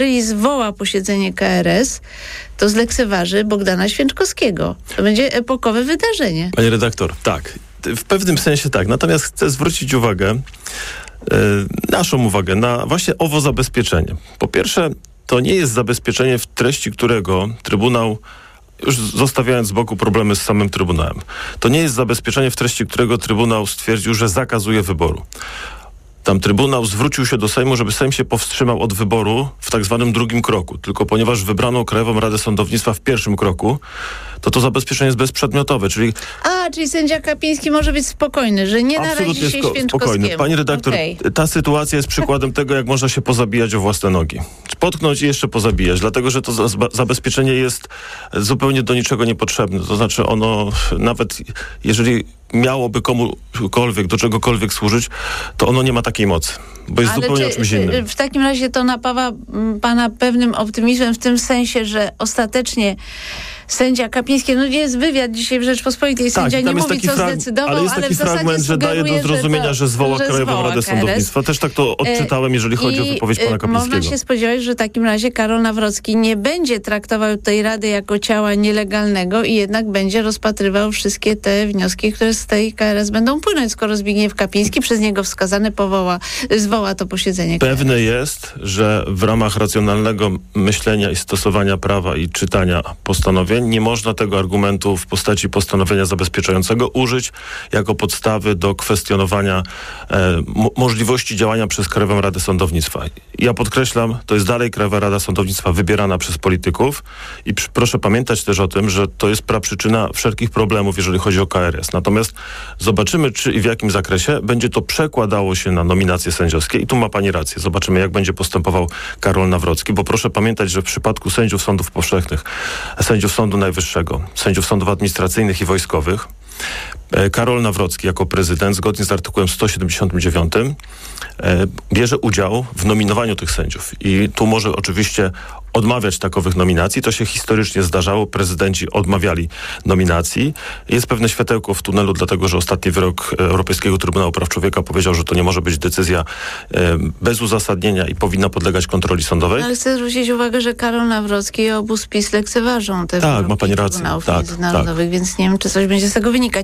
Jeżeli zwoła posiedzenie KRS, to zlekceważy Bogdana Święczkowskiego. To będzie epokowe wydarzenie. Panie redaktor, tak. W pewnym sensie tak. Natomiast chcę zwrócić uwagę, naszą uwagę na właśnie owo zabezpieczenie. Po pierwsze, to nie jest zabezpieczenie, w treści którego Trybunał, już zostawiając z boku problemy z samym Trybunałem, to nie jest zabezpieczenie, w treści którego Trybunał stwierdził, że zakazuje wyboru. Tam Trybunał zwrócił się do Sejmu, żeby Sejm się powstrzymał od wyboru w tak zwanym drugim kroku. Tylko ponieważ wybrano Krajową Radę Sądownictwa w pierwszym kroku, to zabezpieczenie jest bezprzedmiotowe, czyli... Czyli sędzia Kapiński może być spokojny, że nie narazi się Święczkowskiemu. Spokojny. Pani redaktor, Ta sytuacja jest przykładem tego, jak można się pozabijać o własne nogi. Spotknąć i jeszcze pozabijać, dlatego że to zabezpieczenie jest zupełnie do niczego niepotrzebne. To znaczy ono, nawet jeżeli miałoby komukolwiek, do czegokolwiek służyć, to ono nie ma takiej mocy, bo jest zupełnie o czymś innym. W takim razie to napawa pana pewnym optymizmem w tym sensie, że ostatecznie sędzia Kapiński, jest wywiad dzisiaj w Rzeczpospolitej, sędzia nie mówi, co zdecydował, ale jest taki fragment, że daje do zrozumienia, że zwoła Krajową Radę Sądownictwa. Też tak to odczytałem, jeżeli chodzi o wypowiedź pana Kapińskiego. Można się spodziewać, że w takim razie Karol Nawrocki nie będzie traktował tej Rady jako ciała nielegalnego i jednak będzie rozpatrywał wszystkie te wnioski, które z tej KRS będą płynąć, skoro Zbigniew Kapiński, przez niego wskazany, zwoła to posiedzenie KRS. Pewne jest, że w ramach racjonalnego myślenia i stosowania prawa i czytania postanowień nie można tego argumentu w postaci postanowienia zabezpieczającego użyć jako podstawy do kwestionowania możliwości działania przez Krajową Radę Sądownictwa. Ja podkreślam, to jest dalej Krajowa Rada Sądownictwa wybierana przez polityków i proszę pamiętać też o tym, że to jest praprzyczyna wszelkich problemów, jeżeli chodzi o KRS. Natomiast zobaczymy, czy i w jakim zakresie będzie to przekładało się na nominacje sędziowskie i tu ma pani rację. Zobaczymy, jak będzie postępował Karol Nawrocki, bo proszę pamiętać, że w przypadku sędziów sądów powszechnych, sędziów Sądu Najwyższego, sędziów sądów administracyjnych i wojskowych, Karol Nawrocki jako prezydent, zgodnie z artykułem 179, bierze udział w nominowaniu tych sędziów. I tu może oczywiście odmawiać takowych nominacji. To się historycznie zdarzało. Prezydenci odmawiali nominacji. Jest pewne światełko w tunelu, dlatego że ostatni wyrok Europejskiego Trybunału Praw Człowieka powiedział, że to nie może być decyzja bez uzasadnienia i powinna podlegać kontroli sądowej. Ale chcę zwrócić uwagę, że Karol Nawrocki i obóz PiS lekceważą te wyroki ma pani rację. Trybunałów Międzynarodowych, więc nie wiem, czy coś będzie z tego wynikać.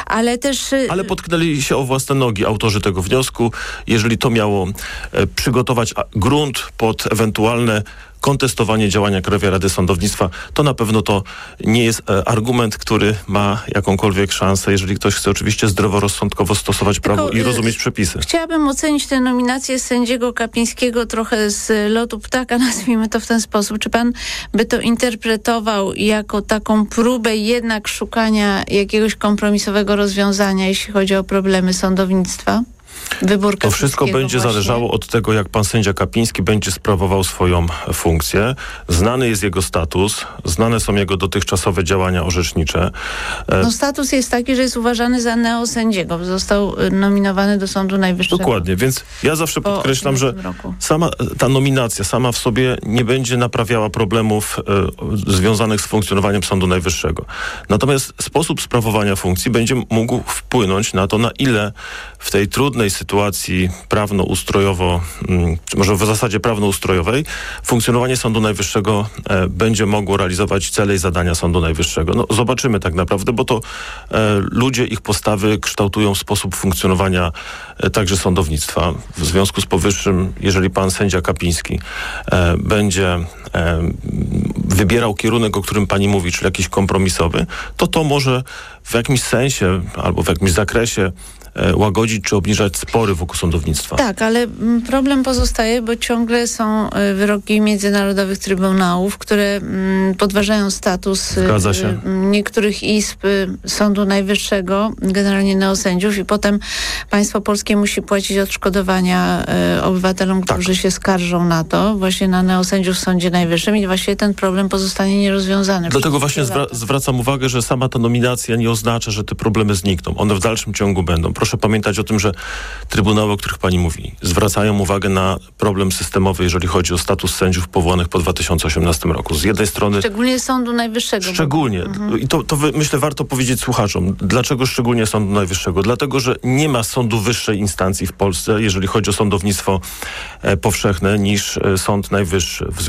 Ale potknęli się o własne nogi autorzy tego wniosku. Jeżeli to miało przygotować grunt pod ewentualne kontestowanie działania Krajowej Rady Sądownictwa, to na pewno to nie jest argument, który ma jakąkolwiek szansę, jeżeli ktoś chce oczywiście zdroworozsądkowo stosować prawo i rozumieć przepisy. Chciałabym ocenić tę nominację sędziego Kapińskiego trochę z lotu ptaka, nazwijmy to w ten sposób. Czy pan by to interpretował jako taką próbę jednak szukania jakiegoś kompromisowego rozwiązania, jeśli chodzi o problemy sądownictwa? To wszystko będzie zależało od tego, jak pan sędzia Kapiński będzie sprawował swoją funkcję. Znany jest jego status, znane są jego dotychczasowe działania orzecznicze. Status jest taki, że jest uważany za neosędziego. Został nominowany do Sądu Najwyższego. Dokładnie, więc ja zawsze podkreślam, że sama ta nominacja sama w sobie nie będzie naprawiała problemów związanych z funkcjonowaniem Sądu Najwyższego. Natomiast sposób sprawowania funkcji będzie mógł wpłynąć na to, na ile w tej trudnej sytuacji prawno-ustrojowo, czy może w zasadzie prawno-ustrojowej, funkcjonowanie Sądu Najwyższego będzie mogło realizować cele i zadania Sądu Najwyższego. Zobaczymy tak naprawdę, bo to ludzie, ich postawy kształtują sposób funkcjonowania także sądownictwa. W związku z powyższym, jeżeli pan sędzia Kapiński będzie wybierał kierunek, o którym pani mówi, czyli jakiś kompromisowy, to może w jakimś sensie albo w jakimś zakresie łagodzić czy obniżać spory wokół sądownictwa. Tak, ale problem pozostaje, bo ciągle są wyroki międzynarodowych trybunałów, które podważają status niektórych izb Sądu Najwyższego, generalnie neosędziów, i potem państwo polskie musi płacić odszkodowania obywatelom, którzy się skarżą na to, właśnie na neosędziów w Sądzie Najwyższym, i właśnie ten problem problem pozostanie nierozwiązany. Dlatego właśnie zwracam uwagę, że sama ta nominacja nie oznacza, że te problemy znikną. One w dalszym ciągu będą. Proszę pamiętać o tym, że trybunały, o których pani mówi, zwracają uwagę na problem systemowy, jeżeli chodzi o status sędziów powołanych po 2018 roku. Z jednej strony... Szczególnie Sądu Najwyższego. Szczególnie. I to myślę, warto powiedzieć słuchaczom. Dlaczego szczególnie Sądu Najwyższego? Dlatego, że nie ma sądu wyższej instancji w Polsce, jeżeli chodzi o sądownictwo powszechne, niż Sąd Najwyższy.